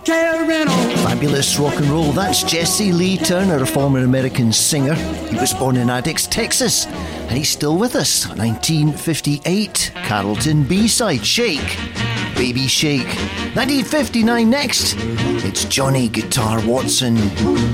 Fabulous rock and roll. That's Jesse Lee Turner, a former American singer. He was born in Addicts, Texas, and he's still with us. 1958, Carrollton B-side, Shake, Baby Shake. 1959 next, it's Johnny Guitar Watson.